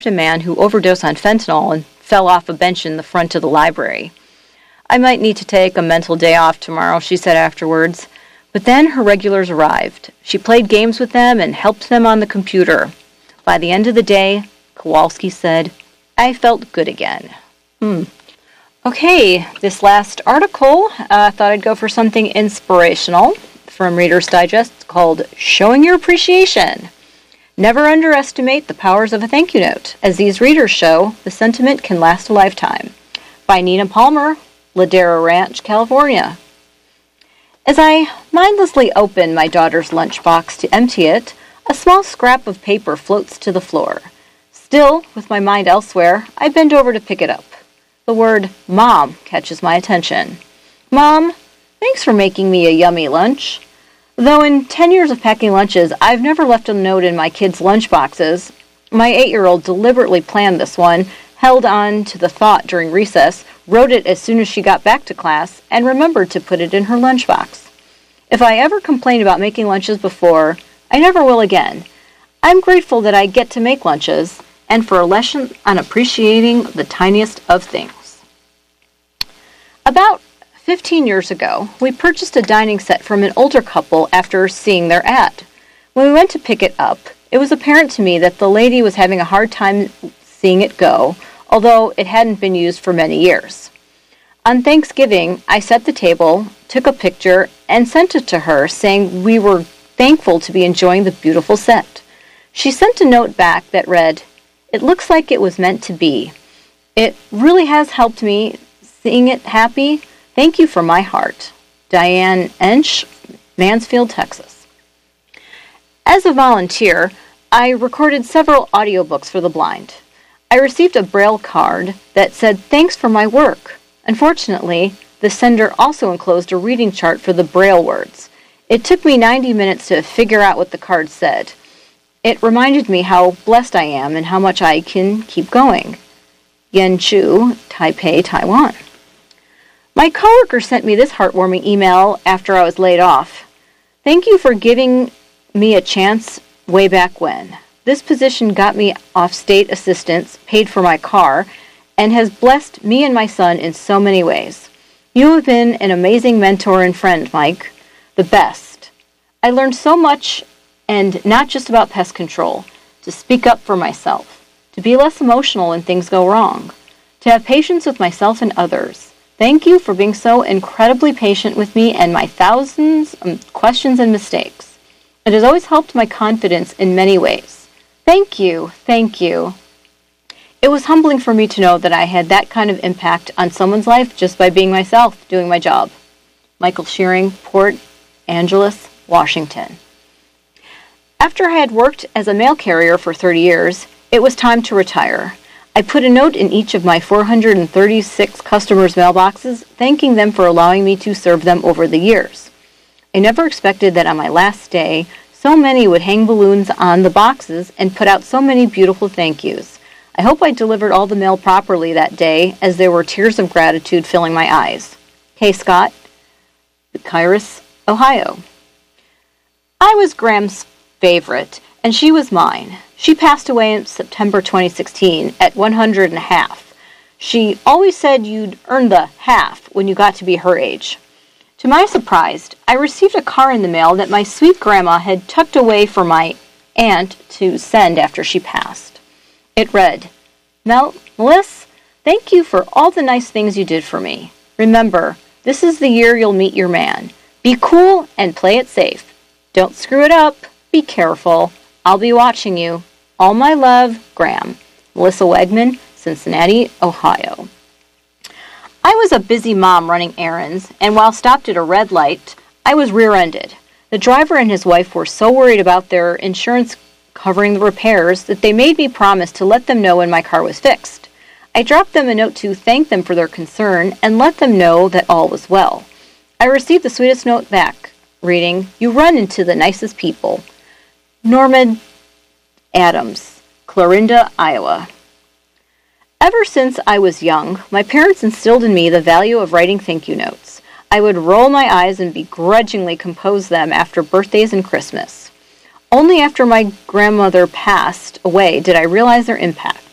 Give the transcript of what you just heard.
a man who overdosed on fentanyl and fell off a bench in the front of the library. I might need to take a mental day off tomorrow, she said afterwards. But then her regulars arrived. She played games with them and helped them on the computer. By the end of the day, Kowalski said, I felt good again. Okay, this last article, I thought I'd go for something inspirational from Reader's Digest called Showing Your Appreciation. Never underestimate the powers of a thank you note. As these readers show, the sentiment can last a lifetime. By Nina Palmer, Ladera Ranch, California. As I mindlessly open my daughter's lunchbox to empty it, a small scrap of paper floats to the floor. Still, with my mind elsewhere, I bend over to pick it up. The word Mom catches my attention. Mom, thanks for making me a yummy lunch. Though in 10 years of packing lunches, I've never left a note in my kids' lunchboxes, my 8-year-old deliberately planned this one, held on to the thought during recess, wrote it as soon as she got back to class, and remembered to put it in her lunchbox. If I ever complained about making lunches before, I never will again. I'm grateful that I get to make lunches, and for a lesson on appreciating the tiniest of things. About 15 years ago, we purchased a dining set from an older couple after seeing their ad. When we went to pick it up, it was apparent to me that the lady was having a hard time seeing it go, although it hadn't been used for many years. On Thanksgiving, I set the table, took a picture, and sent it to her, saying we were thankful to be enjoying the beautiful set. She sent a note back that read, It looks like it was meant to be. It really has helped me seeing it happy. Thank you from my heart. Diane Ensch, Mansfield, Texas. As a volunteer, I recorded several audiobooks for the blind. I received a Braille card that said, Thanks for my work. Unfortunately, the sender also enclosed a reading chart for the Braille words. It took me 90 minutes to figure out what the card said. It reminded me how blessed I am and how much I can keep going. Yenchu, Taipei, Taiwan. My coworker sent me this heartwarming email after I was laid off. Thank you for giving me a chance way back when. This position got me off-state assistance, paid for my car, and has blessed me and my son in so many ways. You have been an amazing mentor and friend, Mike. The best. I learned so much, and not just about pest control, to speak up for myself, to be less emotional when things go wrong, to have patience with myself and others. Thank you for being so incredibly patient with me and my thousands of questions and mistakes. It has always helped my confidence in many ways. Thank you, thank you. It was humbling for me to know that I had that kind of impact on someone's life just by being myself, doing my job. Michael Shearing, Port Angeles, Washington. After I had worked as a mail carrier for 30 years, it was time to retire. I put a note in each of my 436 customers' mailboxes, thanking them for allowing me to serve them over the years. I never expected that on my last day, so many would hang balloons on the boxes and put out so many beautiful thank yous. I hope I delivered all the mail properly that day, as there were tears of gratitude filling my eyes. Kay Scott, Kairos, Ohio. I was Graham's favorite, and she was mine. She passed away in September 2016 at 100 and a half. She always said you'd earn the half when you got to be her age. To my surprise, I received a card in the mail that my sweet grandma had tucked away for my aunt to send after she passed. It read, Melissa, thank you for all the nice things you did for me. Remember, this is the year you'll meet your man. Be cool and play it safe. Don't screw it up. Be careful. I'll be watching you. All my love, Graham. Melissa Wegman, Cincinnati, Ohio. I was a busy mom running errands, and while stopped at a red light, I was rear-ended. The driver and his wife were so worried about their insurance covering the repairs that they made me promise to let them know when my car was fixed. I dropped them a note to thank them for their concern and let them know that all was well. I received the sweetest note back, reading, You run into the nicest people. Norman Adams, Clarinda, Iowa. Ever since I was young, my parents instilled in me the value of writing thank you notes. I would roll my eyes and begrudgingly compose them after birthdays and Christmas. Only after my grandmother passed away did I realize their impact.